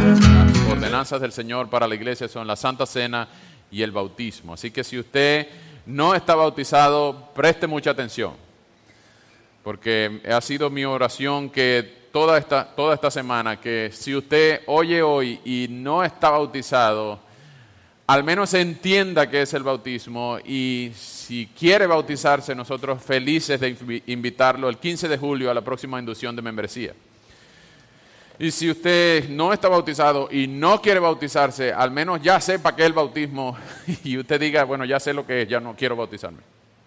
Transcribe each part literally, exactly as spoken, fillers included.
Las ordenanzas del Señor para la iglesia son la Santa Cena y el bautismo. Así que si usted no está bautizado, preste mucha atención, porque ha sido mi oración que toda esta, toda esta semana, que si usted oye hoy y no está bautizado, al menos entienda qué es el bautismo, y si quiere bautizarse, nosotros felices de invitarlo el quince de julio a la próxima inducción de membresía. Y si usted no está bautizado y no quiere bautizarse, al menos ya sepa qué es el bautismo y usted diga, bueno, ya sé lo que es, ya no quiero bautizarme.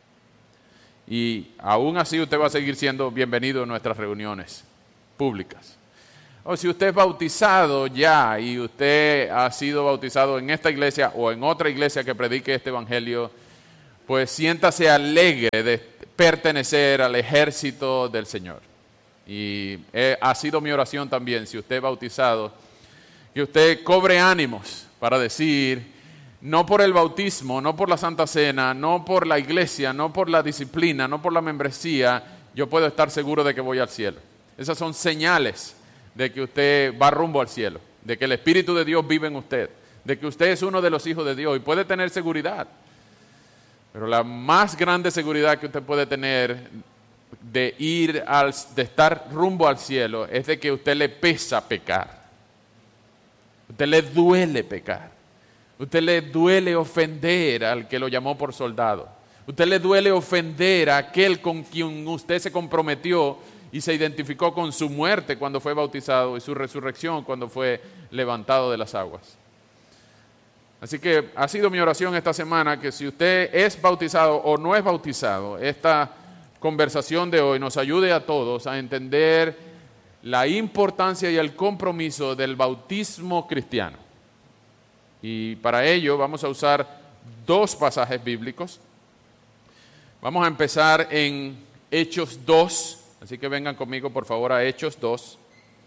Y aún así usted va a seguir siendo bienvenido en nuestras reuniones públicas. O si usted es bautizado ya y usted ha sido bautizado en esta iglesia o en otra iglesia que predique este evangelio, pues siéntase alegre de pertenecer al ejército del Señor. Y eh, ha sido mi oración también, si usted es bautizado, que usted cobre ánimos para decir, no por el bautismo, no por la Santa Cena, no por la iglesia, no por la disciplina, no por la membresía, yo puedo estar seguro de que voy al cielo. Esas son señales de que usted va rumbo al cielo, de que el Espíritu de Dios vive en usted, de que usted es uno de los hijos de Dios y puede tener seguridad. Pero la más grande seguridad que usted puede tener de ir al, de estar rumbo al cielo es de que a usted le pesa pecar. A usted le duele pecar. A usted le duele ofender al que lo llamó por soldado. A usted le duele ofender a aquel con quien usted se comprometió y se identificó con su muerte cuando fue bautizado y su resurrección cuando fue levantado de las aguas. Así que ha sido mi oración esta semana que si usted es bautizado o no es bautizado, esta conversación de hoy nos ayude a todos a entender la importancia y el compromiso del bautismo cristiano. Y para ello vamos a usar dos pasajes bíblicos. Vamos a empezar en Hechos dos, así que vengan conmigo por favor a Hechos dos.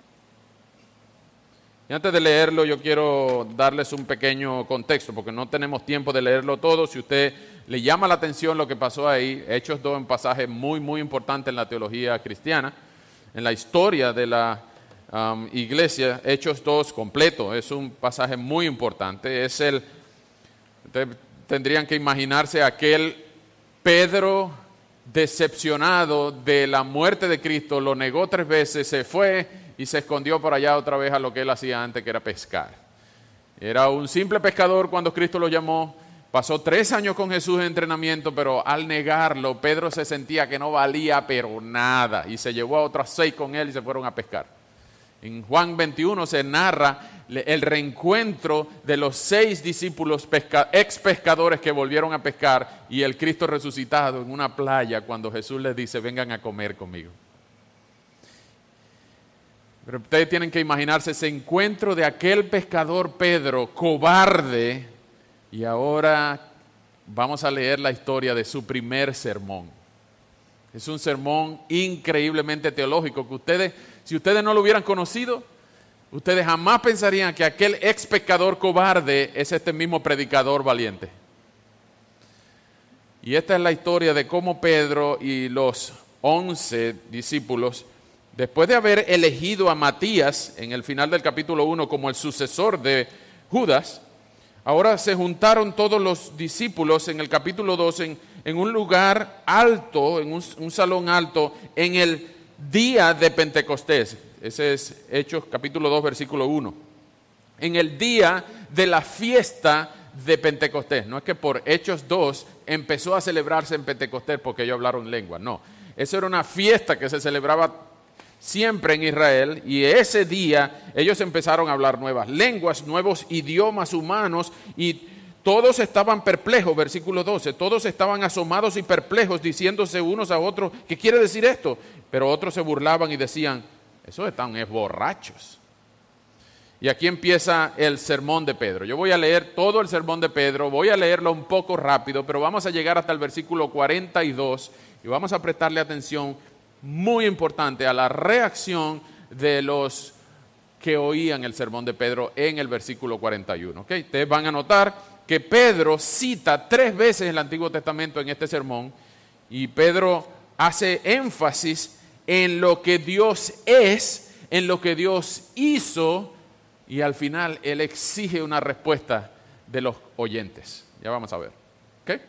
Y antes de leerlo, yo quiero darles un pequeño contexto, porque no tenemos tiempo de leerlo todo. Si usted le llama la atención lo que pasó ahí, Hechos dos es un pasaje muy, muy importante en la teología cristiana, en la historia de la um, iglesia. Hechos dos completo es un pasaje muy importante. Es el, ustedes tendrían que imaginarse aquel Pedro decepcionado de la muerte de Cristo, lo negó tres veces, se fue y se escondió por allá otra vez a lo que él hacía antes, que era pescar. Era un simple pescador cuando Cristo lo llamó. Pasó tres años con Jesús en entrenamiento, pero al negarlo, Pedro se sentía que no valía pero nada. Y se llevó a otros seis con él y se fueron a pescar. En Juan veintiuno se narra el reencuentro de los seis discípulos pesca, ex pescadores que volvieron a pescar y el Cristo resucitado en una playa cuando Jesús les dice, vengan a comer conmigo. Pero ustedes tienen que imaginarse ese encuentro de aquel pescador Pedro, cobarde, y ahora vamos a leer la historia de su primer sermón. Es un sermón increíblemente teológico que ustedes, si ustedes no lo hubieran conocido, ustedes jamás pensarían que aquel ex pescador cobarde es este mismo predicador valiente. Y esta es la historia de cómo Pedro y los once discípulos, después de haber elegido a Matías en el final del capítulo uno como el sucesor de Judas, ahora se juntaron todos los discípulos en el capítulo dos en, en un lugar alto, en un, un salón alto, en el día de Pentecostés. Ese es Hechos capítulo dos, versículo uno. En el día de la fiesta de Pentecostés. No es que por Hechos dos empezó a celebrarse en Pentecostés porque ellos hablaron lengua, no. Eso era una fiesta que se celebraba siempre en Israel, y ese día ellos empezaron a hablar nuevas lenguas, nuevos idiomas humanos, y todos estaban perplejos, versículo doce, todos estaban asomados y perplejos, diciéndose unos a otros, ¿qué quiere decir esto? Pero otros se burlaban y decían, esos están es borrachos. Y aquí empieza el sermón de Pedro. Yo voy a leer todo el sermón de Pedro, voy a leerlo un poco rápido, pero vamos a llegar hasta el versículo cuarenta y dos y vamos a prestarle atención muy importante a la reacción de los que oían el sermón de Pedro en el versículo cuarenta y uno. ¿Okay? Ustedes van a notar que Pedro cita tres veces el Antiguo Testamento en este sermón, y Pedro hace énfasis en lo que Dios es, en lo que Dios hizo y al final Él exige una respuesta de los oyentes. Ya vamos a ver. ¿Ok?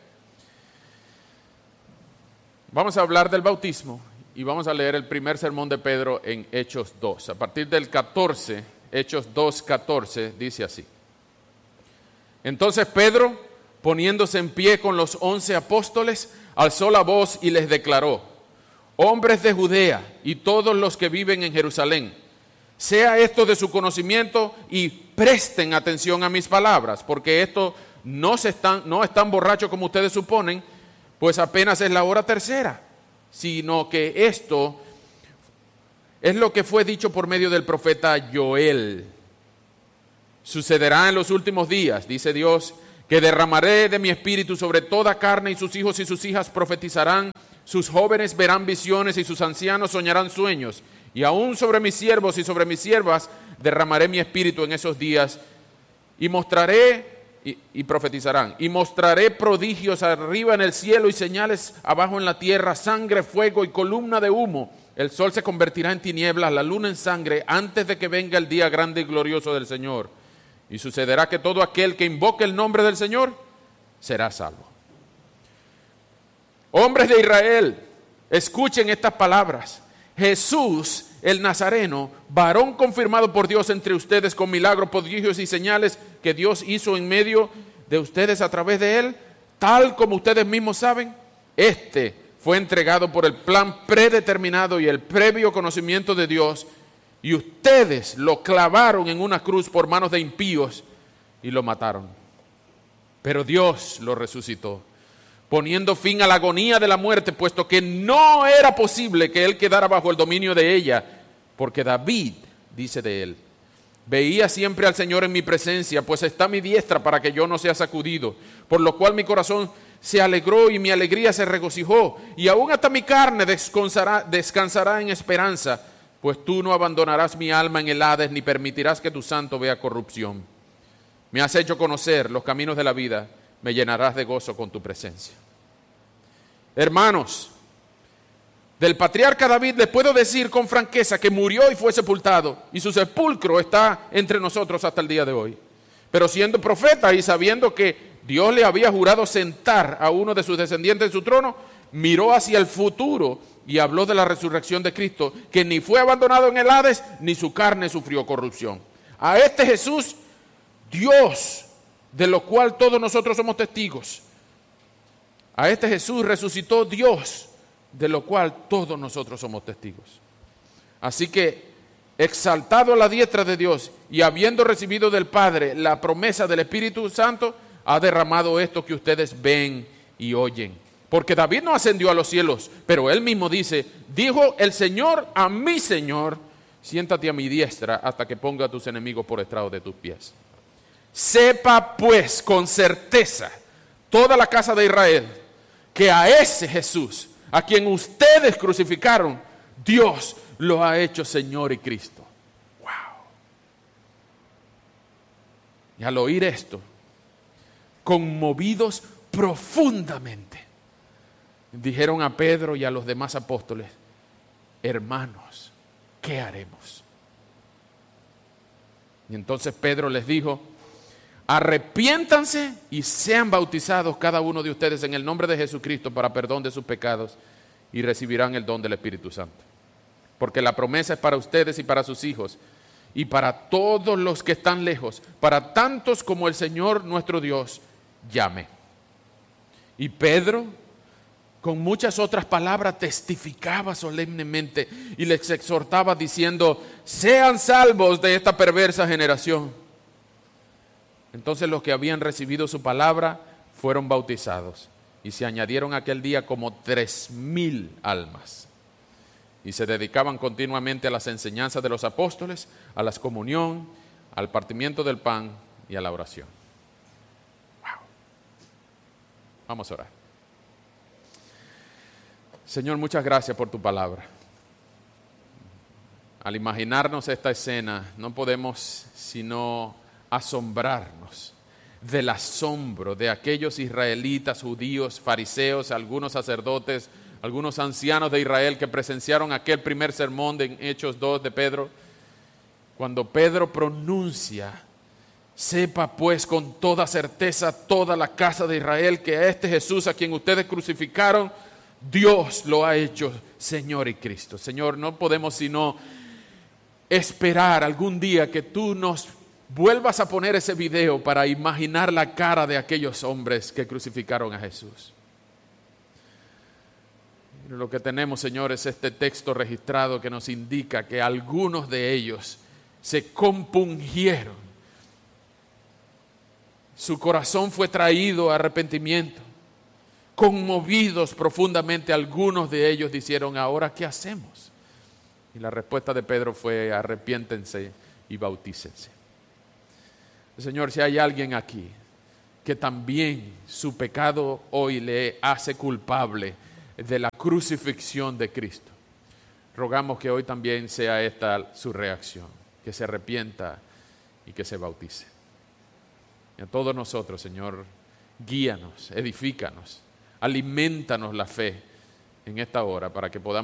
Vamos a hablar del bautismo y vamos a leer el primer sermón de Pedro en Hechos dos. A partir del catorce, Hechos dos, catorce, dice así. Entonces Pedro, poniéndose en pie con los once apóstoles, alzó la voz y les declaró: hombres de Judea y todos los que viven en Jerusalén, sea esto de su conocimiento y presten atención a mis palabras, porque esto no, se están, no es tan borracho como ustedes suponen, pues apenas es la hora tercera, sino que esto es lo que fue dicho por medio del profeta Joel. Sucederá en los últimos días, dice Dios, que derramaré de mi espíritu sobre toda carne, y sus hijos y sus hijas profetizarán, sus jóvenes verán visiones y sus ancianos soñarán sueños, y aún sobre mis siervos y sobre mis siervas derramaré mi espíritu en esos días, y mostraré, y, y profetizarán, y mostraré prodigios arriba en el cielo y señales abajo en la tierra, sangre, fuego y columna de humo. El sol se convertirá en tinieblas, la luna en sangre, antes de que venga el día grande y glorioso del Señor. Y sucederá que todo aquel que invoque el nombre del Señor será salvo. Hombres de Israel, escuchen estas palabras. Jesús, el Nazareno, varón confirmado por Dios entre ustedes con milagros, prodigios y señales que Dios hizo en medio de ustedes a través de él, tal como ustedes mismos saben, este fue entregado por el plan predeterminado y el previo conocimiento de Dios, y ustedes lo clavaron en una cruz por manos de impíos y lo mataron. Pero Dios lo resucitó, poniendo fin a la agonía de la muerte, puesto que no era posible que él quedara bajo el dominio de ella, porque David, dice de él, veía siempre al Señor en mi presencia, pues está a mi diestra para que yo no sea sacudido, por lo cual mi corazón se alegró y mi alegría se regocijó, y aún hasta mi carne descansará, descansará en esperanza, pues tú no abandonarás mi alma en el Hades, ni permitirás que tu santo vea corrupción. Me has hecho conocer los caminos de la vida, me llenarás de gozo con tu presencia. Hermanos, del patriarca David les puedo decir con franqueza que murió y fue sepultado, y su sepulcro está entre nosotros hasta el día de hoy. Pero siendo profeta y sabiendo que Dios le había jurado sentar a uno de sus descendientes en su trono, miró hacia el futuro y habló de la resurrección de Cristo, que ni fue abandonado en el Hades, ni su carne sufrió corrupción. A este Jesús, Dios, de lo cual todos nosotros somos testigos, a este Jesús resucitó Dios, de lo cual todos nosotros somos testigos. Así que, exaltado a la diestra de Dios y habiendo recibido del Padre la promesa del Espíritu Santo, ha derramado esto que ustedes ven y oyen. Porque David no ascendió a los cielos, pero él mismo dice, dijo el Señor a mi Señor, siéntate a mi diestra hasta que ponga a tus enemigos por estrado de tus pies. Sepa pues con certeza toda la casa de Israel que a ese Jesús, a quien ustedes crucificaron, Dios lo ha hecho Señor y Cristo. Wow. Y al oír esto, conmovidos profundamente, dijeron a Pedro y a los demás apóstoles, hermanos, ¿qué haremos? Y entonces Pedro les dijo, arrepiéntanse y sean bautizados cada uno de ustedes en el nombre de Jesucristo para perdón de sus pecados y recibirán el don del Espíritu Santo. Porque la promesa es para ustedes y para sus hijos y para todos los que están lejos, para tantos como el Señor nuestro Dios llame. Y Pedro, con muchas otras palabras, testificaba solemnemente y les exhortaba diciendo, sean salvos de esta perversa generación. Entonces los que habían recibido su palabra fueron bautizados y se añadieron aquel día como tres mil almas. Y se dedicaban continuamente a las enseñanzas de los apóstoles, a la comunión, al partimiento del pan y a la oración. Wow. Vamos a orar. Señor, muchas gracias por tu palabra. Al imaginarnos esta escena, no podemos sino asombrarnos del asombro de aquellos israelitas, judíos, fariseos, algunos sacerdotes, algunos ancianos de Israel que presenciaron aquel primer sermón de Hechos dos de Pedro, cuando Pedro pronuncia: sepa pues con toda certeza toda la casa de Israel que a este Jesús a quien ustedes crucificaron, Dios lo ha hecho Señor y Cristo. Señor, no podemos sino esperar algún día que tú nos vuelvas a poner ese video para imaginar la cara de aquellos hombres que crucificaron a Jesús. Lo que tenemos, Señor, es este texto registrado que nos indica que algunos de ellos se compungieron. Su corazón fue traído a arrepentimiento. Conmovidos profundamente, algunos de ellos dijeron: ¿ahora qué hacemos? Y la respuesta de Pedro fue: arrepiéntense y bautícense. Señor, si hay alguien aquí que también su pecado hoy le hace culpable de la crucifixión de Cristo, rogamos que hoy también sea esta su reacción, que se arrepienta y que se bautice. Y a todos nosotros, Señor, guíanos, edifícanos, alimentanos la fe en esta hora para que podamos